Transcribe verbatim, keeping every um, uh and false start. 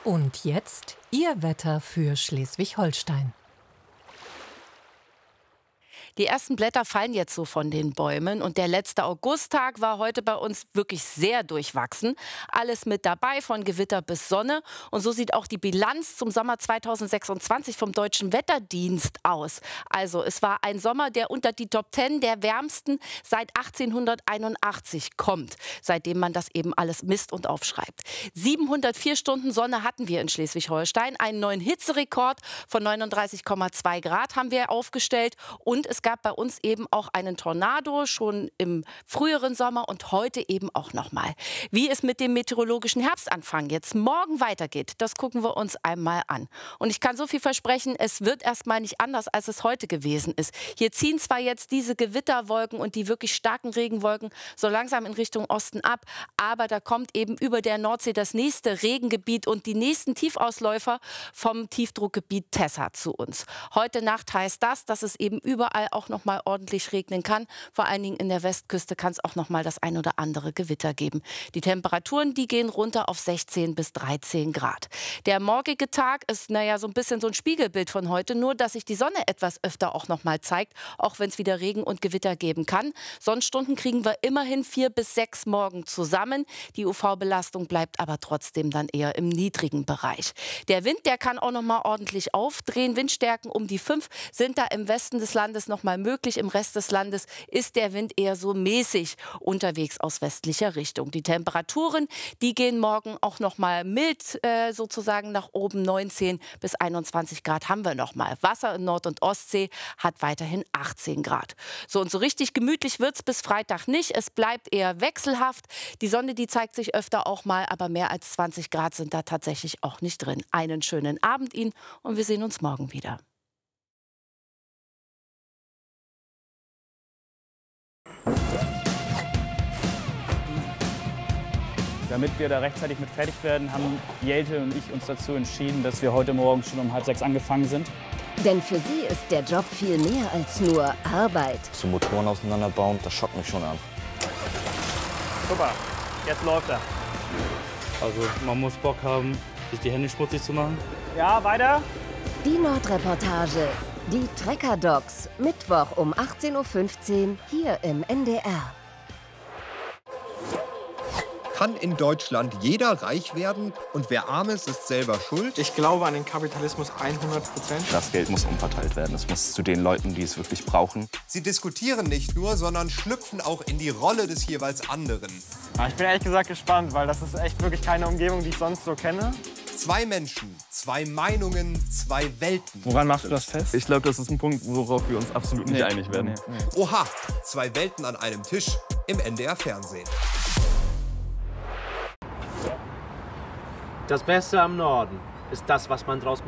Und jetzt Ihr Wetter für Schleswig-Holstein. Die ersten Blätter fallen jetzt so von den Bäumen und der letzte Augusttag war heute bei uns wirklich sehr durchwachsen. Alles mit dabei, von Gewitter bis Sonne. Und so sieht auch die Bilanz zum Sommer zweitausendsechsundzwanzig vom Deutschen Wetterdienst aus. Also es war ein Sommer, der unter die Top Ten der wärmsten seit achtzehnhunderteinundachtzig kommt, seitdem man das eben alles misst und aufschreibt. siebenhundertvier Stunden Sonne hatten wir in Schleswig-Holstein. Einen neuen Hitzerekord von neununddreißig Komma zwei Grad haben wir aufgestellt. Und es gab bei uns eben auch einen Tornado, schon im früheren Sommer und heute eben auch nochmal. Wie es mit dem meteorologischen Herbstanfang jetzt morgen weitergeht, das gucken wir uns einmal an. Und ich kann so viel versprechen, es wird erstmal nicht anders, als es heute gewesen ist. Hier ziehen zwar jetzt diese Gewitterwolken und die wirklich starken Regenwolken so langsam in Richtung Osten ab, aber da kommt eben über der Nordsee das nächste Regengebiet und die nächsten Tiefausläufer vom Tiefdruckgebiet Tessa zu uns. Heute Nacht heißt das, dass es eben überall auch noch mal ordentlich regnen kann. Vor allen Dingen in der Westküste kann es auch noch mal das ein oder andere Gewitter geben. Die Temperaturen, die gehen runter auf sechzehn bis dreizehn Grad. Der morgige Tag ist, naja, so ein bisschen so ein Spiegelbild von heute, nur dass sich die Sonne etwas öfter auch noch mal zeigt, auch wenn es wieder Regen und Gewitter geben kann. Sonnenstunden kriegen wir immerhin vier bis sechs morgen zusammen. Die U V-Belastung bleibt aber trotzdem dann eher im niedrigen Bereich. Der Wind, der kann auch noch mal ordentlich aufdrehen. Windstärken um die fünf sind da im Westen des Landes noch mal möglich. Im Rest des Landes ist der Wind eher so mäßig unterwegs aus westlicher Richtung. Die Temperaturen, die gehen morgen auch noch mal mild äh, sozusagen nach oben. neunzehn bis einundzwanzig Grad haben wir noch mal. Wasser in Nord- und Ostsee hat weiterhin achtzehn Grad. So und so richtig gemütlich wird es bis Freitag nicht. Es bleibt eher wechselhaft. Die Sonne, die zeigt sich öfter auch mal, aber mehr als zwanzig Grad sind da tatsächlich auch nicht drin. Einen schönen Abend Ihnen und wir sehen uns morgen wieder. Damit wir da rechtzeitig mit fertig werden, haben Jelte und ich uns dazu entschieden, dass wir heute Morgen schon um halb sechs angefangen sind. Denn für sie ist der Job viel mehr als nur Arbeit. So Motoren auseinanderbauen, das schockt mich schon an. Super, jetzt läuft er. Also man muss Bock haben, sich die Hände schmutzig zu machen. Ja, weiter. Die Nordreportage, die Trecker Docs, Mittwoch um achtzehn Uhr fünfzehn hier im N D R. Kann in Deutschland jeder reich werden und wer arm ist, ist selber schuld? Ich glaube an den Kapitalismus hundert Prozent. Das Geld muss umverteilt werden. Es muss zu den Leuten, die es wirklich brauchen. Sie diskutieren nicht nur, sondern schlüpfen auch in die Rolle des jeweils anderen. Ja, ich bin ehrlich gesagt gespannt, weil das ist echt wirklich keine Umgebung, die ich sonst so kenne. Zwei Menschen, zwei Meinungen, zwei Welten. Woran machst du das fest? Ich glaube, das ist ein Punkt, worauf wir uns absolut nicht Nee. einig werden. Nee, nee. Oha, zwei Welten an einem Tisch im N D R-Fernsehen. Das Beste am Norden ist das, was man draus macht.